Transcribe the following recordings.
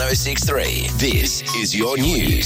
1063. This is your news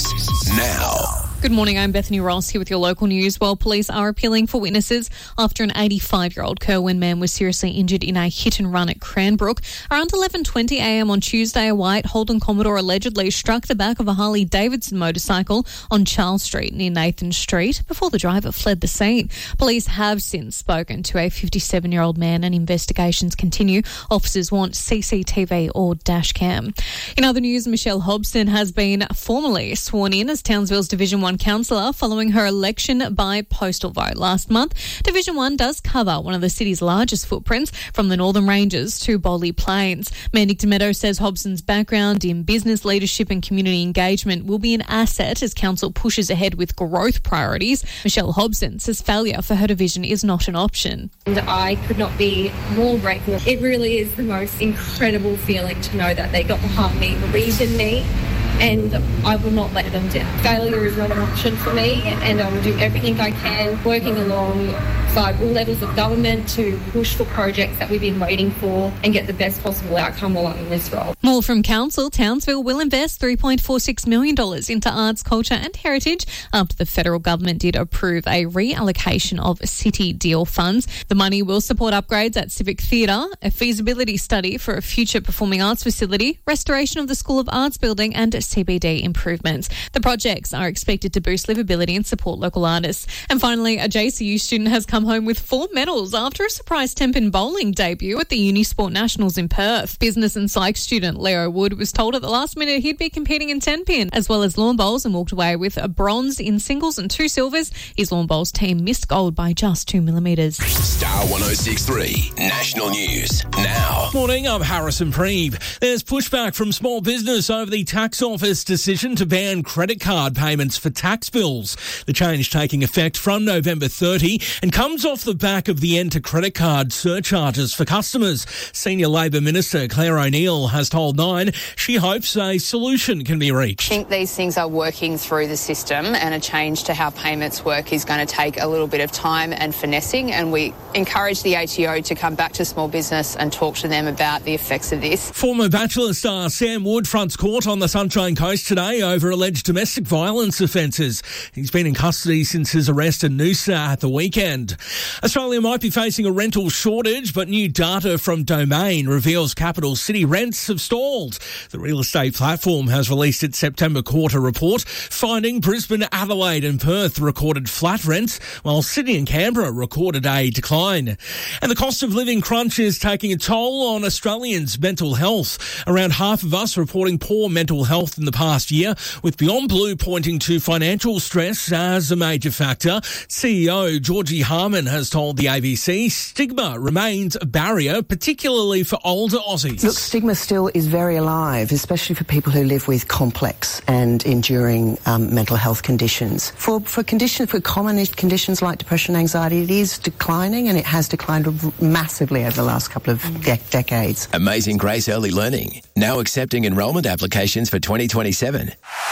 now. Good morning, I'm Bethany Ross here with your local news. Well, police are appealing for witnesses after an 85-year-old Kerwin man was seriously injured in a hit-and-run at Cranbrook. Around 11:20am on Tuesday, a white Holden Commodore allegedly struck the back of a Harley-Davidson motorcycle on Charles Street near Nathan Street before the driver fled the scene. Police have since spoken to a 57-year-old man and investigations continue. Officers want CCTV or dash cam. In other news, Michelle Hobson has been formally sworn in as Townsville's Division 1 councillor following her election by postal vote last month. Division 1 does cover one of the city's largest footprints from the Northern Ranges to Bowley Plains. Mayor Nick Meadow says Hobson's background in business leadership and community engagement will be an asset as council pushes ahead with growth priorities. Michelle Hobson says failure for her division is not an option. And I could not be more grateful. It really is the most incredible feeling to know that they got behind me, believed in me, and I will not let them down. Failure is not an option for me, and I will do everything I can, working alongside all levels of government to push for projects that we've been waiting for and get the best possible outcome while I'm in this role. More from Council. Townsville will invest $3.46 million into arts, culture and heritage after the federal government did approve a reallocation of city deal funds. The money will support upgrades at Civic Theatre, a feasibility study for a future performing arts facility, restoration of the School of Arts building and CBD improvements. The projects are expected to boost livability and support local artists. And finally, a JCU student has come home with 4 medals after a surprise Tenpin bowling debut at the Unisport Nationals in Perth. Business and psych student Leo Wood was told at the last minute he'd be competing in Tenpin as well as lawn bowls and walked away with a bronze in singles and 2 silvers. His lawn bowls team missed gold by just 2 millimetres. Star 1063 National News now. Morning, I'm Harrison Preeb. There's pushback from small business over the tax office decision to ban credit card payments for tax bills. The change taking effect from November 30 and comes off the back of the end to credit card surcharges for customers. Senior Labor Minister Claire O'Neill has told Nine she hopes a solution can be reached. I think these things are working through the system, and a change to how payments work is going to take a little bit of time and finessing, and we encourage the ATO to come back to small business and talk to them about the effects of this. Former Bachelor star Sam Wood fronts court on the Sunshine Coast today over alleged domestic violence offences. He's been in custody since his arrest in Noosa at the weekend. Australia might be facing a rental shortage, but new data from Domain reveals capital city rents have stalled. The real estate platform has released its September quarter report, finding Brisbane, Adelaide and Perth recorded flat rents, while Sydney and Canberra recorded a decline. And the cost of living crunch is taking a toll on Australians' mental health. Around half of us reporting poor mental health in the past year, with Beyond Blue pointing to financial stress as a major factor. CEO Georgie Harman has told the ABC stigma remains a barrier, particularly for older Aussies. Look, stigma still is very alive, especially for people who live with complex and enduring mental health conditions. For common conditions like depression and anxiety, it is declining, and it has declined massively over the last couple of decades. Amazing Grace Early Learning, now accepting enrolment applications for 2027.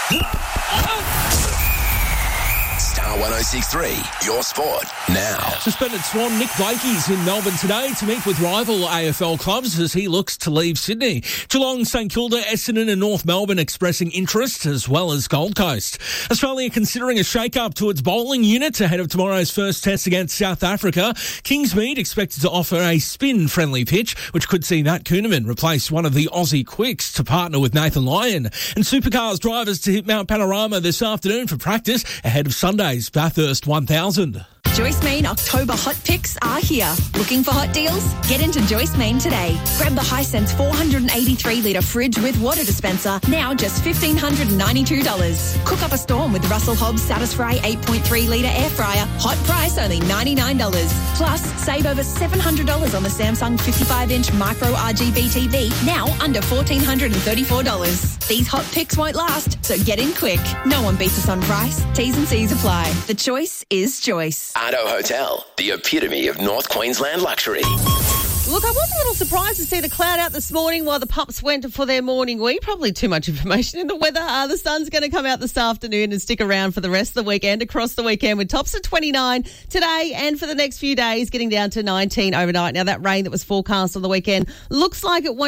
Star 1063, your sport now. Suspended Swan Nick Blakey's in Melbourne today to meet with rival AFL clubs as he looks to leave Sydney. Geelong, St Kilda, Essendon and North Melbourne expressing interest, as well as Gold Coast. Australia considering a shake-up to its bowling unit ahead of tomorrow's first test against South Africa. Kingsmead expected to offer a spin-friendly pitch, which could see Matt Kuhneman replace one of the Aussie quicks to partner with Nathan Lyon. And Supercars drivers to hit Mount Panorama this afternoon for practice ahead of Sunday's Bathurst 1000. Joyce Main October hot picks are here. Looking for hot deals? Get into Joyce Main today. Grab the Hisense 483-litre fridge with water dispenser, now just $1,592. Cook up a storm with Russell Hobbs Satisfry 8.3-litre air fryer, hot price only $99. Plus, save over $700 on the Samsung 55-inch micro RGB TV, now under $1,434. These hot picks won't last, so get in quick. No one beats us on price. T's and C's apply. The choice is Joyce. Ardo Hotel, the epitome of North Queensland luxury. Look, I was a little surprised to see the cloud out this morning while the pups went for their morning wee. Probably too much information in the weather. The sun's going to come out this afternoon and stick around for the rest of the weekend, across the weekend, with tops of 29 today and for the next few days, getting down to 19 overnight. Now, that rain that was forecast on the weekend looks like it won't